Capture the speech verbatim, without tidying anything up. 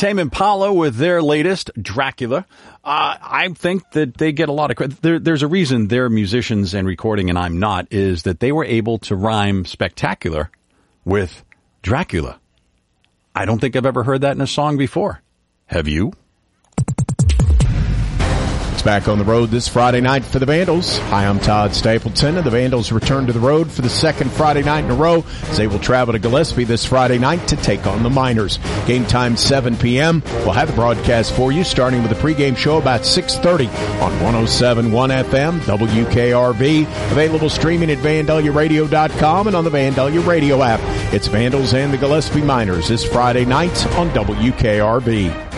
Tame Impala with their latest, Dracula. Uh, I think that they get a lot of credit. There, there's a reason they're musicians and recording and I'm not, is that they were able to rhyme spectacular with Dracula. I don't think I've ever heard that in a song before. Have you? Back on the road this Friday night for the Vandals. Hi, I'm Todd Stapleton, and the Vandals return to the road for the second Friday night in a row as they will travel to Gillespie this Friday night to take on the Miners. Game time seven p.m. We'll have the broadcast for you starting with a pregame show about six thirty on one oh seven point one F M, W K R V. Available streaming at Vandalia Radio dot com and on the Vandalia Radio app. It's Vandals and the Gillespie Miners this Friday night on W K R V.